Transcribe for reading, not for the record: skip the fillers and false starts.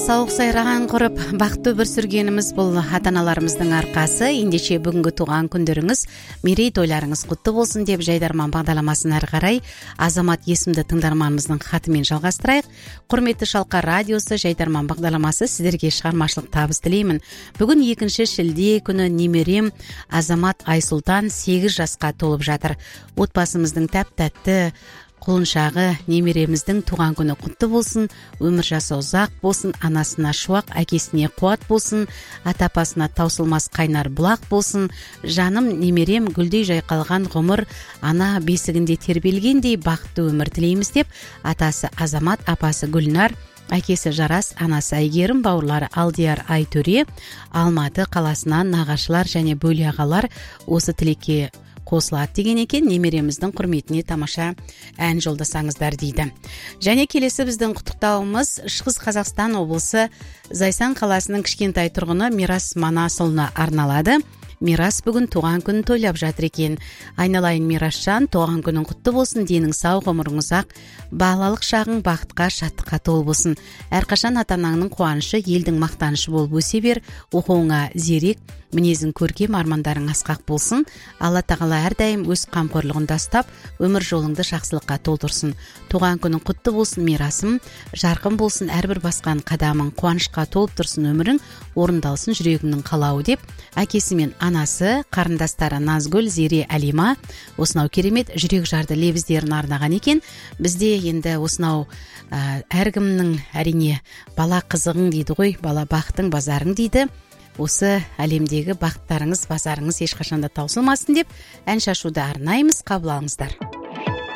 сауық сайраған құрып бақытты өмір сүргеніміз бұл ата-аналарымыздың арқасы. Ендеше бүгінгі туған күндеріңіз, мерейтойларыңыз құтты болсын деп Жайдарман бағдарламасын әрі қарай Азамат есімді тыңдарманымыздың хатымен жалғастырайық. Құрметті Шалқар радиосы, Жайдарман бағдарламасы сіздерге шығармашылық табыс тілеймін. Бүгін 2 шілде күні немерем Азамат Айсұлтан 8 жасқа толып жатыр. Отбасымыздың тәп-тәтті құлыншағы немереміздің туған күні құтты болсын, өмір жасы ұзақ болсын, анасына шуақ, әкесіне қуат болсын, ата-апасына таусылмас қайнар бұлақ болсын. Жаным немерем гүлдей жайқалған ғұмыр ана бесігінде тербелгендей бақытты өмір тілейміз деп, атасы Азамат, апасы Гүлнар, әкесі Жарас, анасы Әйгерім, бауырлары Алдияр, Айтөре, Алматы қаласынан нағашылар және бөле ағалар осы тілекке қосылады деген екен. Немереміздің құрметіне тамаша ән жолдасаңыздар дейді. Және келесі біздің құттықтауымыз Шығыс Қазақстан облысы Зайсан қаласының кішкентай тұрғыны Мирас Манасұлына арналады. Мирас бүгін туған күнін тойлап жатыр екен. Айналайын Мирасжан, туған күнің құтты болсын, денің сау, ғұмырың ұзақ, балалық шағың бақытқа, шаттыққа толы болсын. Әрқашан ата-анаңның қуанышы, елдің мақтанышы болып өсе бер, оқуыңа зерек, мінезің көркем, армандарың асқақ болсын. Алла тағала әрдайым өз қамқорлығында ұстап, өмір жолыңды жақсылыққа толтырсын. Туған күнің құтты болсын Мирасым, жарқын болсын әрбір басқан қадамың, қуанышқа толып тұрсын өмірің, орындалсын жүрегіңнің қалауы деп, әкесі мен анасы, қарындастары Назгүл, Зере, Әлима осынау керемет жүрек жарды лебіздерін арнаған екен. Бізде енді осынау әркімнің әрине бала қызығың дейді ғой, бала бақытың базарың дейді. Осы әлемдегі бақыттарыңыз, базарыңыз ешқашанда таусылмасын деп ән шашуды арнаймыз, қабыл алыңыздар.